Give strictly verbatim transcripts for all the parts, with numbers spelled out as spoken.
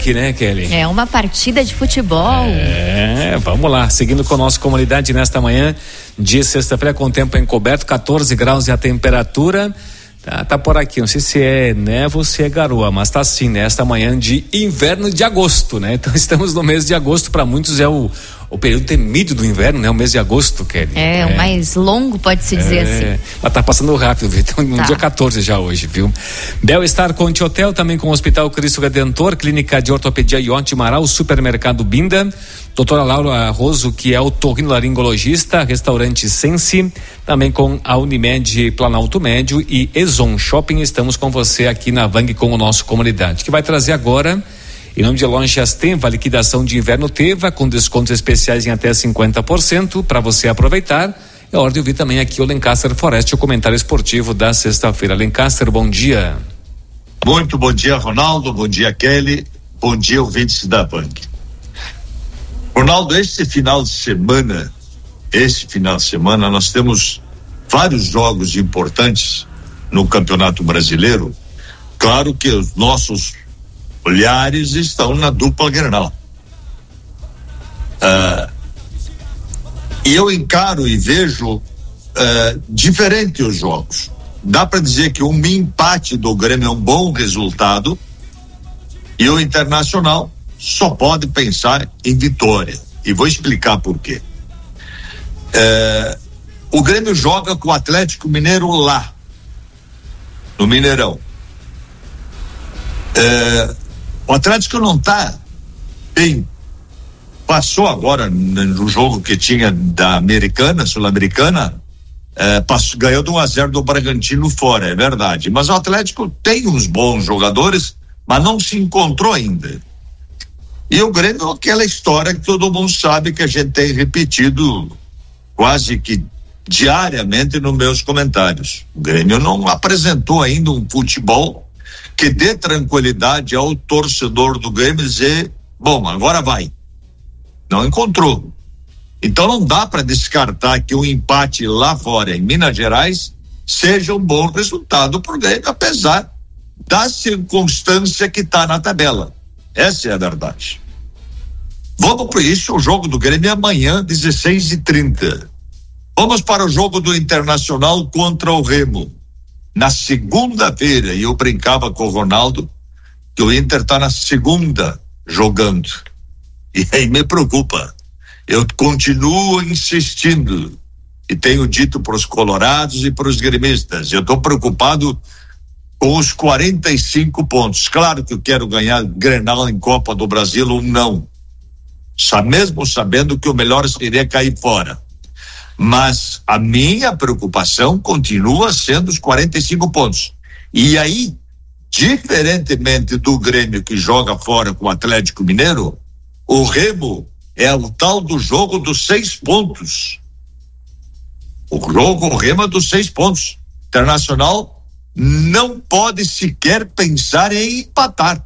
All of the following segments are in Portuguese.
punk, né, Kelly? É uma partida de futebol. É, vamos lá, seguindo com a nossa comunidade nesta manhã de sexta-feira com tempo encoberto, catorze graus e a temperatura. Tá, tá por aqui, não sei se é névoa ou se é garoa, mas tá assim, né? Esta manhã de inverno de agosto, né? Então estamos no mês de agosto, para muitos é o, o período temido do inverno, né? O mês de agosto, Kelly. É, é. o mais longo, pode-se dizer é, assim. Mas tá passando rápido, viu? Então, no tá. dia catorze já hoje, viu? Bel-Estar Conte Hotel, também com o Hospital Cristo Redentor, Clínica de Ortopedia Ionte Marau, Supermercado Binda, doutora Laura Roso, que é otorrinolaringologista, restaurante Sense, também com a Unimed Planalto Médio e Exon Shopping. Estamos com você aqui na Vang com o nosso comunidade, que vai trazer agora, em nome de Lojas Teva, liquidação de inverno Teva, com descontos especiais em até cinquenta por cento para você aproveitar. É hora de ouvir também aqui o Lancaster Forest, o comentário esportivo da sexta-feira. Lancaster, bom dia. Muito bom dia, Ronaldo, bom dia, Kelly, bom dia, ouvintes da Vang. Ronaldo, este final de semana, este final de semana nós temos vários jogos importantes no Campeonato Brasileiro. Claro que os nossos olhares estão na dupla Grenal. Ah, e eu encaro e vejo ah, diferente os jogos. Dá para dizer que um empate do Grêmio é um bom resultado e o Internacional só pode pensar em vitória. E vou explicar por quê. É, o Grêmio joga com o Atlético Mineiro lá, no Mineirão. É, o Atlético não está bem. Passou agora no jogo que tinha da Americana, Sul-Americana, é, passou, ganhou de um a zero do Bragantino fora, é verdade. Mas o Atlético tem uns bons jogadores, mas não se encontrou ainda. E o Grêmio é aquela história que todo mundo sabe, que a gente tem repetido quase que diariamente nos meus comentários. O Grêmio não apresentou ainda um futebol que dê tranquilidade ao torcedor do Grêmio dizer, bom, agora vai. Não encontrou. Então não dá para descartar que um empate lá fora em Minas Gerais seja um bom resultado para o Grêmio, apesar da circunstância que está na tabela. Essa é a verdade. Vamos por isso, o jogo do Grêmio é amanhã, dezesseis e trinta. Vamos para o jogo do Internacional contra o Remo. Na segunda-feira, e eu brincava com o Ronaldo, que o Inter está na segunda jogando. E aí me preocupa. Eu continuo insistindo, e tenho dito para os colorados e para os gremistas, eu estou preocupado com os quarenta e cinco pontos. Claro que eu quero ganhar Grenal em Copa do Brasil ou não. Mesmo sabendo que o melhor seria cair fora. Mas a minha preocupação continua sendo os quarenta e cinco pontos. E aí, diferentemente do Grêmio que joga fora com o Atlético Mineiro, o Remo é o tal do jogo dos seis pontos. O jogo, o Remo é dos seis pontos. Internacional não pode sequer pensar em empatar.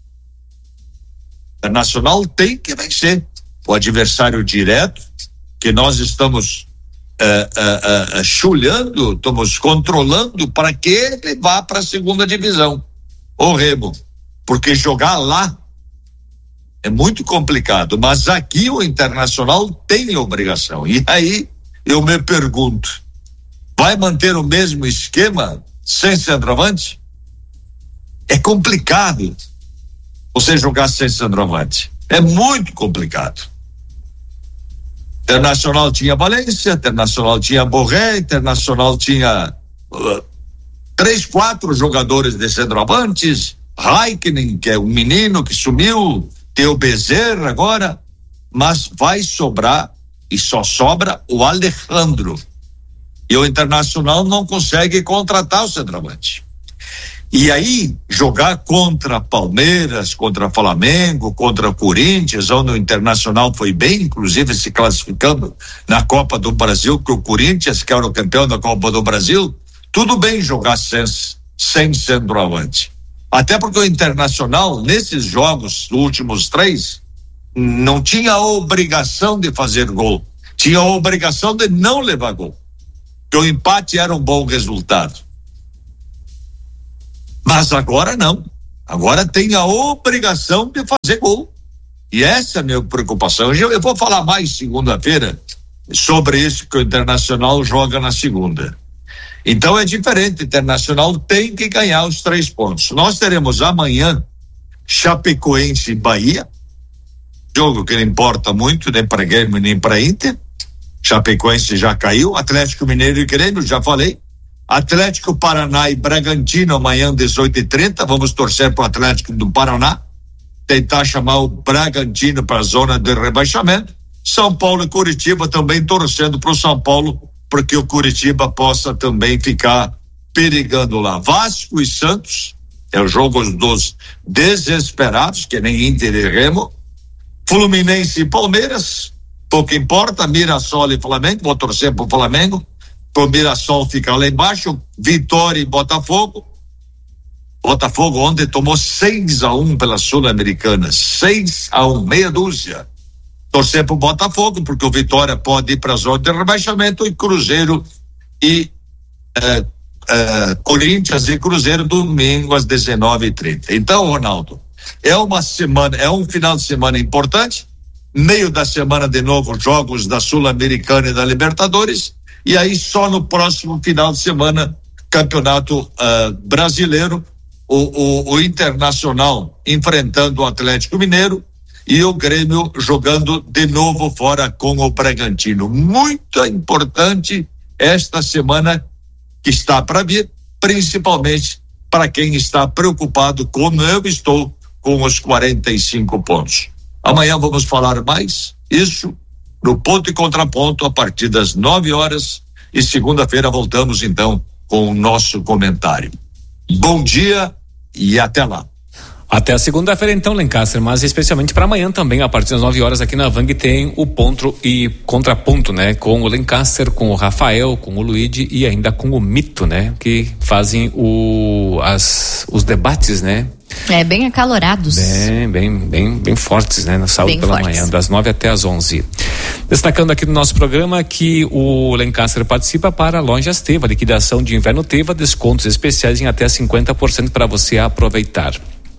O Internacional tem que vencer o adversário direto, que nós estamos uh, uh, uh, chulhando, estamos controlando para que ele vá para a segunda divisão, o Remo, porque jogar lá é muito complicado, mas aqui o Internacional tem a obrigação. E aí eu me pergunto, vai manter o mesmo esquema sem centroavante? É complicado você jogar sem centroavante. É muito complicado. Internacional tinha Valência, Internacional tinha Borré, Internacional tinha uh, três, quatro jogadores de centroavantes, Raikkonen, que é um menino que sumiu, tem o Bezerra agora, mas vai sobrar, e só sobra o Alejandro. E o Internacional não consegue contratar o centroavante. E aí, jogar contra Palmeiras, contra Flamengo, contra Corinthians, onde o Internacional foi bem, inclusive se classificando na Copa do Brasil, que o Corinthians, que era o campeão da Copa do Brasil, tudo bem jogar sem, sem centroavante. Até porque o Internacional, nesses jogos, os últimos três, não tinha a obrigação de fazer gol, tinha a obrigação de não levar gol. Porque o empate era um bom resultado. Mas agora não. Agora tem a obrigação de fazer gol. E essa é a minha preocupação. Eu, eu vou falar mais segunda-feira sobre isso, que o Internacional joga na segunda. Então é diferente, o Internacional tem que ganhar os três pontos. Nós teremos amanhã Chapecoense e Bahia, jogo que não importa muito, nem para Grêmio, nem para Inter. Chapecoense já caiu, Atlético Mineiro e Grêmio, já falei. Atlético Paraná e Bragantino amanhã dezoito e trinta, vamos torcer para o Atlético do Paraná, tentar chamar o Bragantino para a zona de rebaixamento. São Paulo e Curitiba também torcendo para o São Paulo, porque o Curitiba possa também ficar perigando lá. Vasco e Santos, é o jogo dos desesperados, que nem Inter e Remo. Fluminense e Palmeiras, pouco importa, Mirassol e Flamengo, vou torcer pro Flamengo, pro Mirassol ficar lá embaixo. Vitória e Botafogo. Botafogo ontem tomou seis a um pela Sul-Americana, seis a um, meia dúzia. Torcer pro Botafogo, porque o Vitória pode ir para a zona de rebaixamento, e Cruzeiro e eh, eh, Corinthians e Cruzeiro domingo às dezenove e trinta. Então, Ronaldo, é uma semana, é um final de semana importante, meio da semana de novo jogos da Sul-Americana e da Libertadores, e aí só no próximo final de semana Campeonato uh, Brasileiro, o, o, o Internacional enfrentando o Atlético Mineiro e o Grêmio jogando de novo fora com o Bragantino. Muito importante esta semana que está para vir, principalmente para quem está preocupado, como eu estou, com os quarenta e cinco pontos. Amanhã vamos falar mais isso no Ponto e Contraponto a partir das nove horas, e segunda-feira voltamos então com o nosso comentário. Bom dia e até lá. Até a segunda-feira então, Lencaster, mas especialmente para amanhã também, a partir das nove horas aqui na Vang tem o Ponto e Contraponto, né? Com o Lencaster, com o Rafael, com o Luigi e ainda com o Mito, né? Que fazem o, as, os debates, né? É, bem acalorados. Bem, bem, bem, bem fortes, né? Na sábado bem pela fortes. manhã, das nove até as onze. Destacando aqui no nosso programa que o Lencaster participa para Lojas Teva, liquidação de inverno Teva, descontos especiais em até cinquenta por cento para você aproveitar.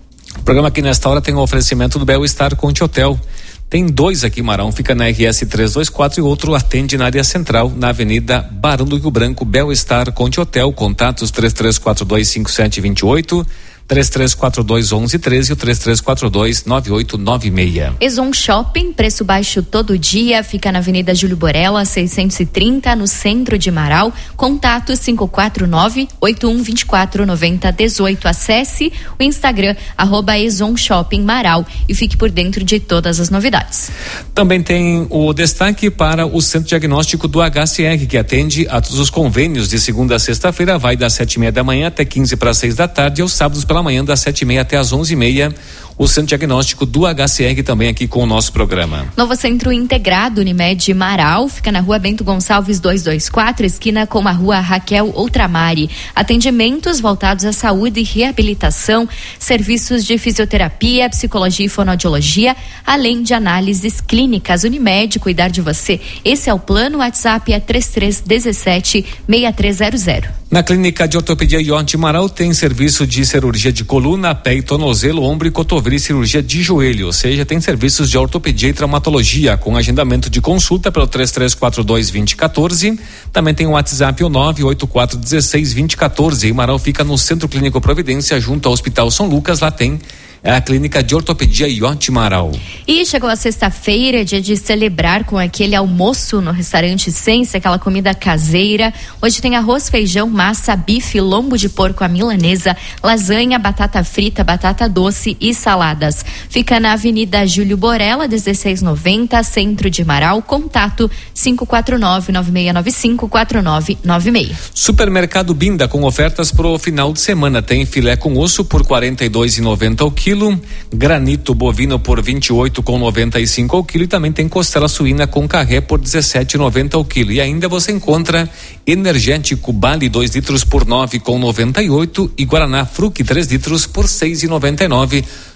O programa aqui nesta hora tem um oferecimento do Bel-Estar Conte Hotel. Tem dois aqui, Marão, fica na R S trezentos e vinte e quatro e outro atende na área central, na Avenida Barão do Rio Branco, Bel-Estar Conte Hotel. Contatos três três quatro dois cinco sete dois oito, três três quatro dois um um um três e o três três quatro dois nove oito nove seis. Exon Shopping, preço baixo todo dia, fica na Avenida Júlio Borella, seiscentos e trinta, no centro de Marau. Contato cinco quatro nove, oito um dois quatro, nove zero um oito. Acesse o Instagram, arroba Exon Shopping Marau, e fique por dentro de todas as novidades. Também tem o destaque para o Centro Diagnóstico do H C R, que atende a todos os convênios de segunda a sexta-feira, vai das sete e meia da manhã até quinze para seis da tarde, e aos sábados pela manhã das sete e meia até as onze e meia, o Centro Diagnóstico do H C R também aqui com o nosso programa. Novo Centro Integrado Unimed Marau, fica na Rua Bento Gonçalves duzentos e vinte e quatro, esquina com a Rua Raquel Outramari. Atendimentos voltados à saúde e reabilitação, serviços de fisioterapia, psicologia e fonoaudiologia, além de análises clínicas. Unimed, cuidar de você. Esse é o plano. WhatsApp é três três um sete, seis três zero zero. Na Clínica de Ortopedia Ionte Marau tem serviço de cirurgia de coluna, pé e tornozelo, ombro e cotovelo e cirurgia de joelho, ou seja, tem serviços de ortopedia e traumatologia com agendamento de consulta pelo três três quatro dois dois zero um quatro. Também tem o WhatsApp o nove oito quatro um seis dois zero um quatro. E Marau fica no Centro Clínico Providência, junto ao Hospital São Lucas. Lá tem é a Clínica de Ortopedia Ionte Marau. E chegou a sexta-feira, dia de celebrar com aquele almoço no restaurante Sense, aquela comida caseira. Hoje tem arroz, feijão, massa, bife, lombo de porco à milanesa, lasanha, batata frita, batata doce e saladas. Fica na Avenida Júlio Borella, dezesseis noventa, Centro de Marau. Contato cinco quatro nove, nove seis nove cinco, quatro nove nove seis. Supermercado Binda com ofertas pro final de semana. Tem filé com osso por quarenta e dois reais e noventa centavos o quilo, granito bovino por vinte e oito reais e noventa e cinco centavos o quilo, e também tem costela suína com carré por dezessete reais e noventa centavos o quilo. E ainda você encontra energético Bali dois litros por nove reais e noventa e oito centavos e Guaraná Fruc três litros por seis reais e noventa e nove centavos.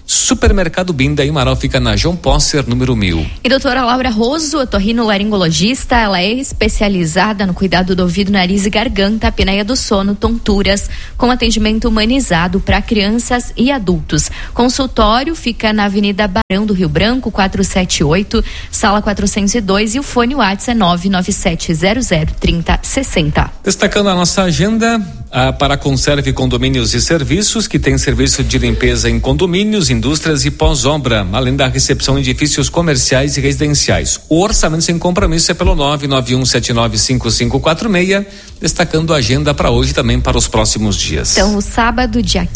Supermercado Binda, em Marau, fica na João Posser, número mil. E doutora Laura Roso, otorrinolaringologista, ela é especializada no cuidado do ouvido, nariz e garganta, apneia do sono, tonturas, com atendimento humanizado para crianças e adultos. Consultório fica na Avenida Barão do Rio Branco, quatrocentos e setenta e oito, sala quatrocentos e dois, e o fone WhatsApp é nove nove sete zero zero trinta sessenta. Destacando a nossa agenda, a para Conserve Condomínios e Serviços, que tem serviço de limpeza em condomínios, indústrias e pós-obra, além da recepção em edifícios comerciais e residenciais. O orçamento sem compromisso é pelo nove nove um sete nove cinco cinco quatro seis, destacando a agenda para hoje e também para os próximos dias. Então, o sábado, dia